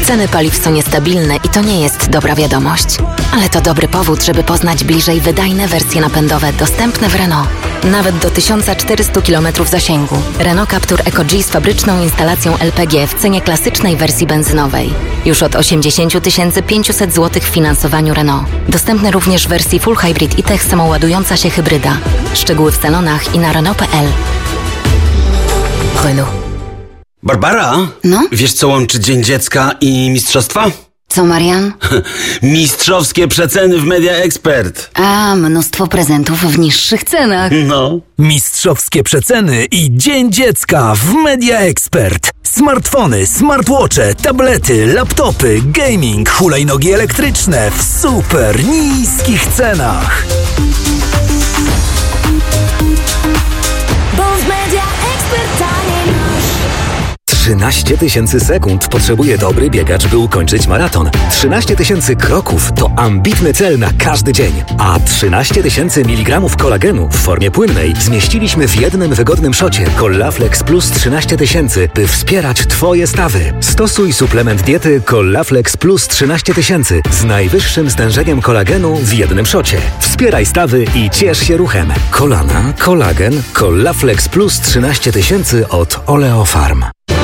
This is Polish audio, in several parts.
Ceny paliw są niestabilne i to nie jest dobra wiadomość. Ale to dobry powód, żeby poznać bliżej wydajne wersje napędowe dostępne w Renault. Nawet do 1400 km zasięgu. Renault Captur Eco-G z fabryczną instalacją LPG w cenie klasycznej wersji benzynowej. Już od 80 500 zł w finansowaniu Renault. Dostępny również w wersji Full Hybrid i Tech samoładująca się hybryda. Szczegóły w salonach i na Renault.pl. Renault. Barbara? No? Wiesz, co łączy Dzień Dziecka i mistrzostwa? Co, Marian? Mistrzowskie przeceny w Media Expert. A, mnóstwo prezentów w niższych cenach. No. Mistrzowskie przeceny i Dzień Dziecka w Media Expert. Smartfony, smartwatche, tablety, laptopy, gaming, hulajnogi elektryczne w super niskich cenach. Bo w Media Expert taniej masz. 13 000 sekund potrzebuje dobry biegacz, by ukończyć maraton. 13 000 kroków to ambitny cel na każdy dzień. A 13 000 mg kolagenu w formie płynnej zmieściliśmy w jednym wygodnym szocie Collaflex Plus 13 000, by wspierać Twoje stawy. Stosuj suplement diety Collaflex Plus 13 000 z najwyższym stężeniem kolagenu w jednym szocie. Wspieraj stawy i ciesz się ruchem. Kolana, kolagen, Collaflex Plus 13 000 od Oleofarm.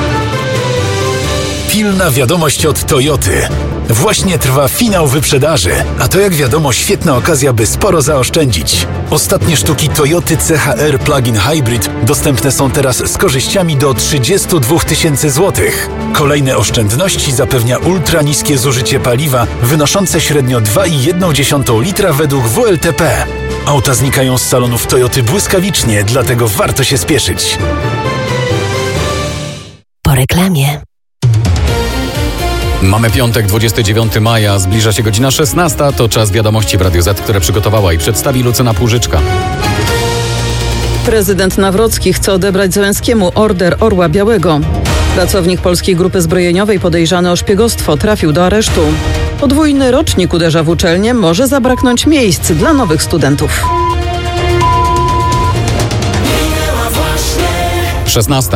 Pilna wiadomość od Toyoty. Właśnie trwa finał wyprzedaży, a to jak wiadomo świetna okazja, by sporo zaoszczędzić. Ostatnie sztuki Toyoty CHR Plug-in Hybrid dostępne są teraz z korzyściami do 32 000 zł. Kolejne oszczędności zapewnia ultra niskie zużycie paliwa, wynoszące średnio 2,1 litra według WLTP. Auta znikają z salonów Toyoty błyskawicznie, dlatego warto się spieszyć. Po reklamie. Mamy piątek, 29 maja, zbliża się godzina 16, to czas wiadomości w Radio Z, które przygotowała i przedstawi Lucyna Płużyczka. Prezydent Nawrocki chce odebrać Zełenskiemu Order Orła Białego. Pracownik Polskiej Grupy Zbrojeniowej podejrzany o szpiegostwo trafił do aresztu. Podwójny rocznik uderza w uczelnię, może zabraknąć miejsc dla nowych studentów. 16.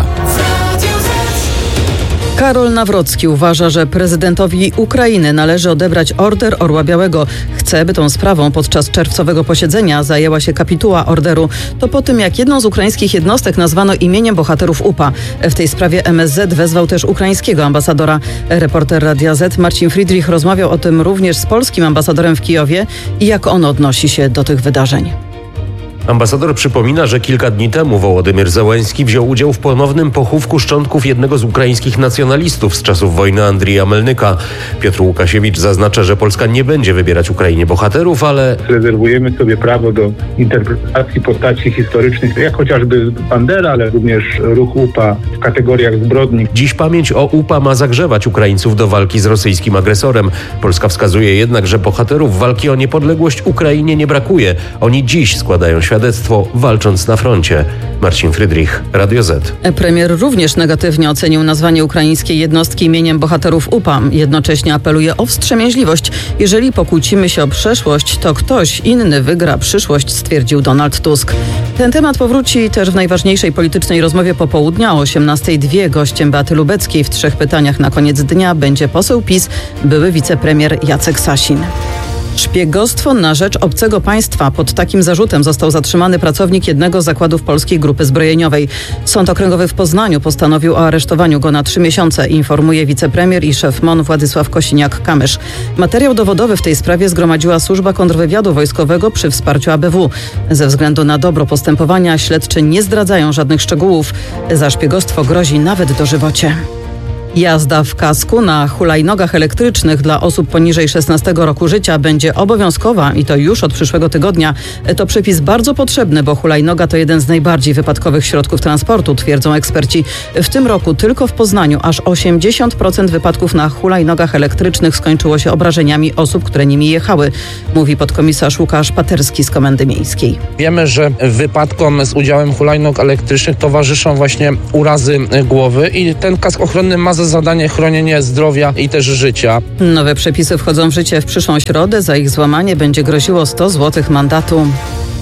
Karol Nawrocki uważa, że prezydentowi Ukrainy należy odebrać Order Orła Białego. Chce, by tą sprawą podczas czerwcowego posiedzenia zajęła się kapituła orderu. To po tym, jak jedną z ukraińskich jednostek nazwano imieniem bohaterów UPA. W tej sprawie MSZ wezwał też ukraińskiego ambasadora. Reporter Radia Z Marcin Friedrich rozmawiał o tym również z polskim ambasadorem w Kijowie i jak on odnosi się do tych wydarzeń. Ambasador przypomina, że kilka dni temu Wołodymyr Zełenski wziął udział w ponownym pochówku szczątków jednego z ukraińskich nacjonalistów z czasów wojny Andrija Melnyka. Piotr Łukasiewicz zaznacza, że Polska nie będzie wybierać Ukrainie bohaterów, ale rezerwujemy sobie prawo do interpretacji postaci historycznych, jak chociażby Bandera, ale również ruch UPA w kategoriach zbrodni. Dziś pamięć o UPA ma zagrzewać Ukraińców do walki z rosyjskim agresorem. Polska wskazuje jednak, że bohaterów walki o niepodległość Ukrainie nie brakuje. Oni dziś składają świadectwo, walcząc na froncie. Marcin Friedrich, Radio Z. Premier również negatywnie ocenił nazwanie ukraińskiej jednostki imieniem bohaterów UPA. Jednocześnie apeluje o wstrzemięźliwość. Jeżeli pokłócimy się o przeszłość, to ktoś inny wygra przyszłość, stwierdził Donald Tusk. Ten temat powróci też w najważniejszej politycznej rozmowie popołudnia o 18:02. Gościem Beaty Lubeckiej w 3 pytaniach na koniec dnia będzie poseł PiS, były wicepremier Jacek Sasin. Szpiegostwo na rzecz obcego państwa. Pod takim zarzutem został zatrzymany pracownik jednego z zakładów Polskiej Grupy Zbrojeniowej. Sąd Okręgowy w Poznaniu postanowił o aresztowaniu go na 3 miesiące, informuje wicepremier i szef MON Władysław Kosiniak-Kamysz. Materiał dowodowy w tej sprawie zgromadziła Służba Kontrwywiadu Wojskowego przy wsparciu ABW. Ze względu na dobro postępowania śledczy nie zdradzają żadnych szczegółów. Za szpiegostwo grozi nawet dożywocie. Jazda w kasku na hulajnogach elektrycznych dla osób poniżej 16 roku życia będzie obowiązkowa i to już od przyszłego tygodnia. To przepis bardzo potrzebny, bo hulajnoga to jeden z najbardziej wypadkowych środków transportu, twierdzą eksperci. W tym roku tylko w Poznaniu aż 80% wypadków na hulajnogach elektrycznych skończyło się obrażeniami osób, które nimi jechały, mówi podkomisarz Łukasz Paterski z Komendy Miejskiej. Wiemy, że wypadkom z udziałem hulajnog elektrycznych towarzyszą właśnie urazy głowy i ten kask ochronny ma za zadanie chronienie zdrowia i też życia. Nowe przepisy wchodzą w życie w przyszłą środę. Za ich złamanie będzie groziło 100 zł mandatu.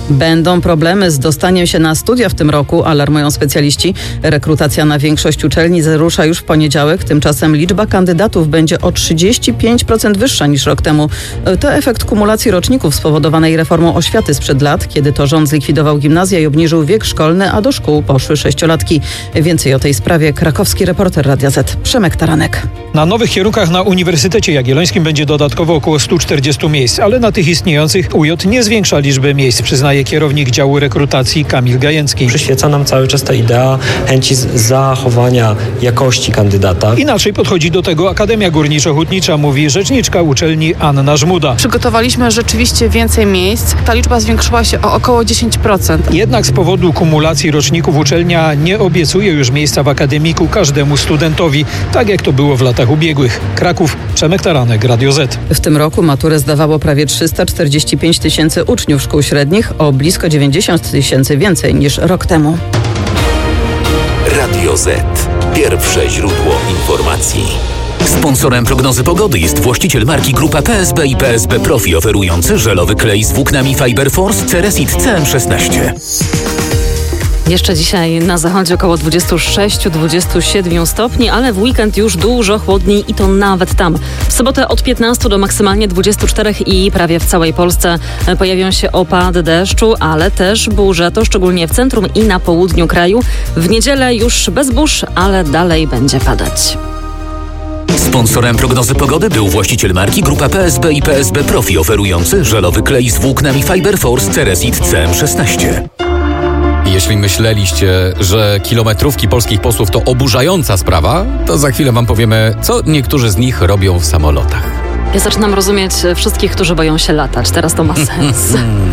Będą problemy z dostaniem się na studia w tym roku, alarmują specjaliści. Rekrutacja na większość uczelni rusza już w poniedziałek. Tymczasem liczba kandydatów będzie o 35% wyższa niż rok temu. To efekt kumulacji roczników spowodowanej reformą oświaty sprzed lat, kiedy to rząd zlikwidował gimnazja i obniżył wiek szkolny, a do szkół poszły 6-latki. Więcej o tej sprawie krakowski reporter Radia Z Przemek Taranek. Na nowych kierunkach na Uniwersytecie Jagiellońskim będzie dodatkowo około 140 miejsc, ale na tych istniejących UJ nie zwiększa liczby miejsc, przyznaje kierownik działu rekrutacji Kamil Gajęcki. Przyświeca nam cały czas ta idea chęci zachowania jakości kandydata. Inaczej podchodzi do tego Akademia Górniczo-Hutnicza, mówi rzeczniczka uczelni Anna Żmuda. Przygotowaliśmy rzeczywiście więcej miejsc. Ta liczba zwiększyła się o około 10%. Jednak z powodu kumulacji roczników uczelnia nie obiecuje już miejsca w akademiku każdemu studentowi, tak jak to było w latach ubiegłych. Kraków, Przemek Taranek, Radio Z. W tym roku maturę zdawało prawie 345 tysięcy uczniów szkół średnich, o blisko 90 tysięcy więcej niż rok temu. Radio Z. Pierwsze źródło informacji. Sponsorem prognozy pogody jest właściciel marki Grupa PSB i PSB Profi, oferujący żelowy klej z włóknami Fiber Force Ceresit CM16. Jeszcze dzisiaj na zachodzie około 26-27 stopni, ale w weekend już dużo chłodniej i to nawet tam. W sobotę od 15 do maksymalnie 24 i prawie w całej Polsce pojawią się opady deszczu, ale też burze, to szczególnie w centrum i na południu kraju. W niedzielę już bez burz, ale dalej będzie padać. Sponsorem prognozy pogody był właściciel marki Grupa PSB i PSB Profi, oferujący żelowy klej z włóknami Fiber Force Ceresit CM16. Jeśli myśleliście, że kilometrówki polskich posłów to oburzająca sprawa, to za chwilę wam powiemy, co niektórzy z nich robią w samolotach. Ja zaczynam rozumieć wszystkich, którzy boją się latać. Teraz to ma sens.